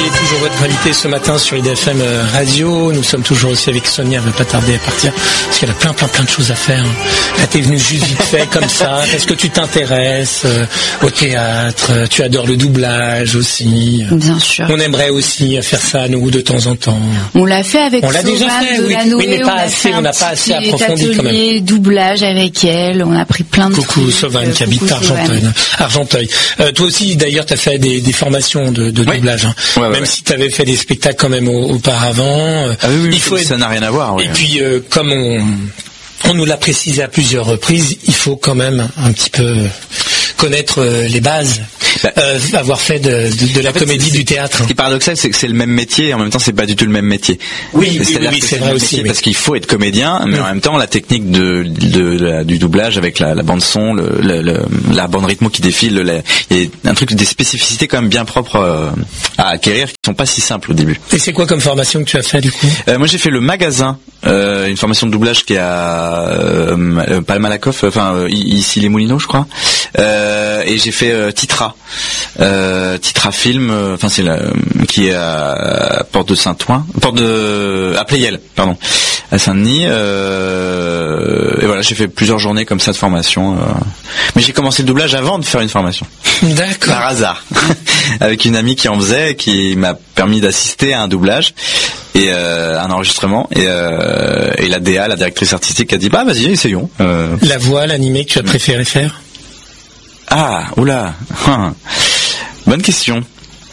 est toujours votre invité ce matin sur IDFM Radio. Nous sommes toujours aussi avec Sonia, elle ne va pas tarder à partir parce qu'elle a plein de choses à faire. Là, t'es venue juste vite fait comme ça. Est-ce que tu t'intéresses au théâtre? Tu adores le doublage aussi. Bien sûr. On aimerait aussi faire ça nous de temps en temps. On l'a fait avec Sovan de la Noé. Mais pas assez, on n'a pas assez approfondi quand même. Doublage avec elle, on a pris plein de Coucou Sovan qui habite Argenteuil. Toi aussi d'ailleurs tu as fait des formations de doublage. Hein. Ouais, même si tu avais fait des spectacles quand même auparavant. Il faut ça n'a rien à voir. Et puis comme on nous l'a précisé à plusieurs reprises, il faut quand même un petit peu connaître les bases. Avoir fait de la comédie, du théâtre. Ce qui est paradoxal, c'est que c'est le même métier et en même temps c'est pas du tout le même métier. Oui, c'est vrai aussi. Parce qu'il faut être comédien, mais en même temps la technique du doublage avec la bande son, la bande rythmo qui défile, il y a un truc, des spécificités quand même bien propres à acquérir qui sont pas si simples au début. Et c'est quoi comme formation que tu as fait du coup? Moi j'ai fait le magasin, une formation de doublage qui est à Palmalakoff, ici les Moulineaux je crois. Et j'ai fait Titra Film, qui est à Porte de Saint-Ouen, à Pleyel, pardon, à Saint-Denis. Et voilà, j'ai fait plusieurs journées comme ça de formation. Mais j'ai commencé le doublage avant de faire une formation. D'accord. Par hasard, avec une amie qui en faisait, qui m'a permis d'assister à un doublage et un enregistrement. Et la DA, la directrice artistique, a dit vas-y, essayons. La voix, l'animé que tu as préféré faire? Ah, oula. Bonne question.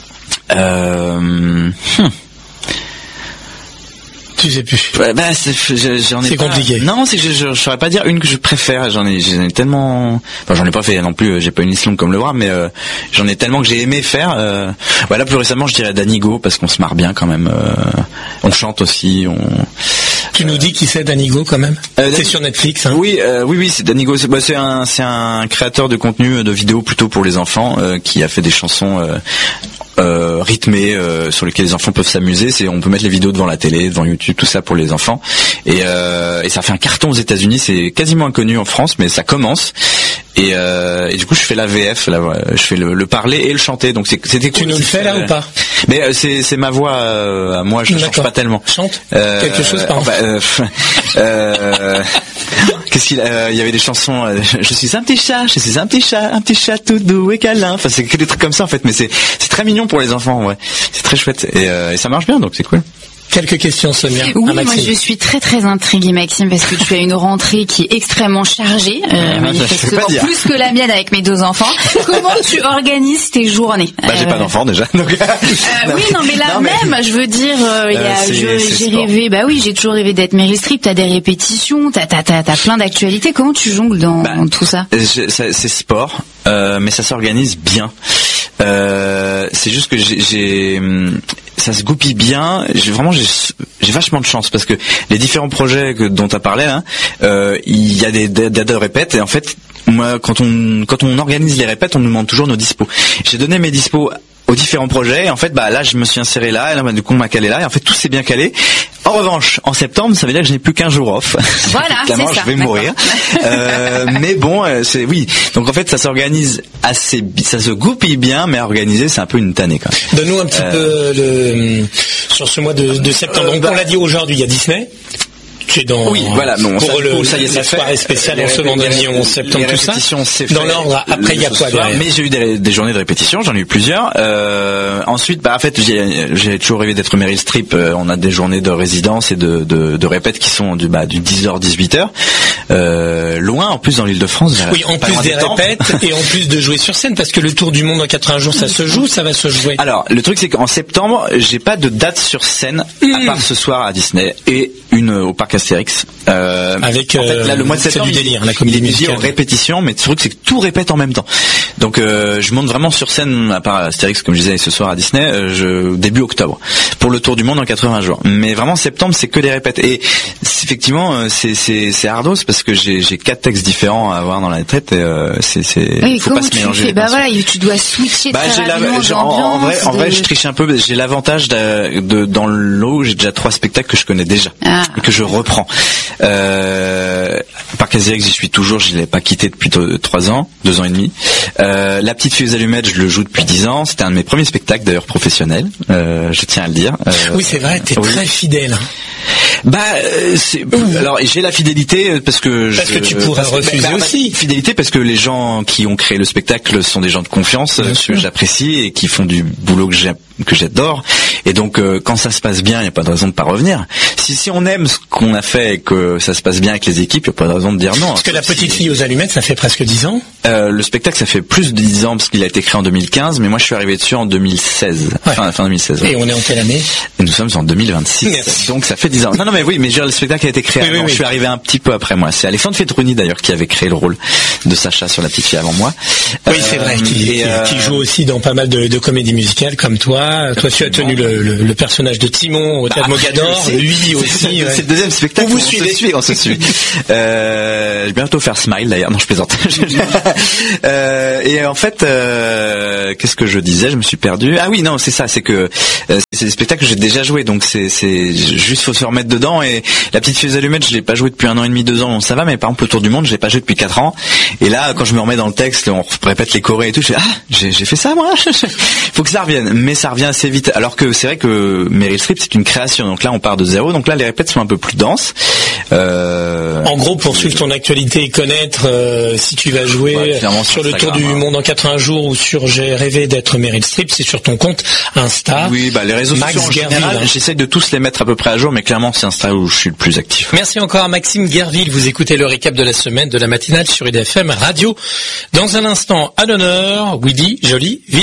Tu sais plus. J'en ai c'est pas... compliqué. Non, c'est que je saurais pas dire une que je préfère. J'en ai tellement. Enfin, j'en ai pas fait non plus. J'ai pas une liste longue comme le bras, mais j'en ai tellement que j'ai aimé faire. Voilà, plus récemment, je dirais Danigo parce qu'on se marre bien quand même. On chante aussi. Tu nous dis qui c'est Danigo quand même? C'est sur Netflix, hein? Oui, c'est Danigo. C'est un créateur de contenu de vidéos plutôt pour les enfants qui a fait des chansons rythmées sur lesquelles les enfants peuvent s'amuser. On peut mettre les vidéos devant la télé, devant YouTube, tout ça pour les enfants. Et ça fait un carton aux États-Unis. C'est quasiment inconnu en France, mais ça commence. Et du coup, je fais la VF, je fais le parler et le chanter. Donc c'était cool. Tu nous le fais là ou pas? Mais c'est ma voix à moi, je change pas tellement. Chante quelque chose par exemple. Qu'est-ce qu'il il y avait des chansons je suis un petit chat tout doux et câlin. Enfin c'est que des trucs comme ça en fait, mais c'est très mignon pour les enfants, ouais. C'est très chouette et ça marche bien donc c'est cool. Quelques questions, Sonia. Oui, moi je suis très très intriguée, Maxime, parce que tu as une rentrée qui est extrêmement chargée, manifestement plus que la mienne avec mes 2 enfants. Comment tu organises tes journées? J'ai pas d'enfants déjà. Donc... oui, non, mais là même, je veux dire, j'ai rêvé. J'ai toujours rêvé d'être Meryl Streep. T'as des répétitions, t'as plein d'actualités. Comment tu jongles dans tout ça? C'est sport, mais ça s'organise bien. C'est juste que ça se goupille bien. J'ai vachement de chance parce que les différents projets dont tu as parlé là, il y a des dates de répète et en fait moi quand on organise les répètes on nous demande toujours nos dispos. J'ai donné mes dispos aux différents projets et en fait là je me suis inséré là et là du coup on m'a calé là et en fait tout s'est bien calé. En revanche, en septembre, ça veut dire que je n'ai plus qu'un jour off. Voilà, clairement, je vais mourir. Mais bon, oui. Donc en fait, ça s'organise ça se goupille bien, mais organisé, c'est un peu une tannée quand même. Donne-nous un petit peu sur ce mois de septembre. Donc on l'a dit aujourd'hui, il y a Disney. Tu es dans ça y est, la soirée spéciale en ce vendredi 11 septembre, tout ça. Dans l'ordre, après il y a quoi derrière? Mais j'ai eu des journées de répétition, j'en ai eu plusieurs. Ensuite, en fait, j'ai toujours rêvé d'être Meryl Streep. On a des journées de résidence et de répètes qui sont du 10h, 18h. Loin, en plus, dans l'Île-de-France. Oui, en plus des répètes et en plus de jouer sur scène, parce que le Tour du Monde en 80 jours, ça se joue, ça va se jouer. Alors, le truc, c'est qu'en septembre, j'ai pas de date sur scène, à part ce soir à Disney et une au parc Astérix. Avec en fait, là, le mois de septembre, c'est du délire, la comédie musicale. En répétition, mais le truc, c'est que tout répète en même temps. Donc, je monte vraiment sur scène, à part Astérix, comme je disais, ce soir à Disney, début octobre, pour le Tour du Monde en 80 jours. Mais vraiment, septembre, c'est que des répètes. Et effectivement, c'est ardos parce que j'ai 4 textes différents à avoir dans la tête. Et faut pas se mélanger. Tu dois switcher très rapidement. En vrai, je triche un peu. J'ai l'avantage dans l'eau, j'ai déjà 3 spectacles que je connais déjà et que je reprends reprend. Parc Astérix, j'y suis toujours, je l'ai pas quitté depuis 2 ans et demi. La petite fille aux allumettes, je le joue depuis 10 ans. C'était un de mes premiers spectacles d'ailleurs professionnels, je tiens à le dire. Oui, c'est vrai, t'es très fidèle. Alors j'ai la fidélité parce que tu pourrais refuser aussi. Fidélité parce que les gens qui ont créé le spectacle sont des gens de confiance que j'apprécie et qui font du boulot que j'adore. Et donc quand ça se passe bien, il n'y a pas de raison de pas revenir. Si on aime ce qu'on a fait et que ça se passe bien avec les équipes, il n'y a pas de raison de dire non. Parce que la petite fille aux allumettes, ça fait presque 10 ans. Le spectacle, ça fait plus de 10 ans parce qu'il a été créé en 2015, mais moi je suis arrivé dessus en 2016. Ouais. Fin 2016. Ouais. Et on est en quelle année? Nous sommes en 2026. Merci. Donc ça fait 10 ans. Non mais oui, mais le spectacle a été créé avant. Je suis arrivé un petit peu après moi. C'est Alexandre Fetroni d'ailleurs qui avait créé le rôle de Sacha sur La Petite Fille avant moi. Oui, c'est vrai, qui joue aussi dans pas mal de comédies musicales comme toi. Toi, tu as tenu le personnage de Timon au Théâtre Mogador. Lui aussi. C'est le deuxième spectacle. Vous suivez. On se suit. Je vais bientôt faire Smile d'ailleurs. Non, je plaisante. Et en fait, qu'est-ce que je disais? Je me suis perdu. Ah oui, non, c'est ça. C'est que c'est des spectacles que j'ai déjà joué, donc c'est juste faut se remettre dedans. Et La Petite Fille aux allumettes, je l'ai pas joué depuis 1 an et demi, 2 ans, ça va. Mais par exemple, Le Tour du Monde, je l'ai pas joué depuis 4 ans. Et là, quand je me remets dans le texte, on répète les chorés et tout, je fais j'ai fait ça moi. Faut que ça revienne, mais ça revient assez vite. Alors que c'est vrai que Meryl Streep, c'est une création. Donc là, on part de zéro. Donc là, les répètes sont un peu plus denses. En gros, pour suivre ton actualité et connaître si tu vas jouer sur le Tour du Monde en 80 jours ou sur J'ai rêvé d'être Meryl Streep, c'est sur ton compte Insta. Oui, les réseaux sociaux en général, j'essaie de tous les mettre à peu près à jour, mais clairement, c'est Insta où je suis le plus actif. Merci encore à Maxime Guerville. Vous écoutez le récap de la semaine de la matinale sur IDFM Radio. Dans un instant, à l'honneur, Willy Joly.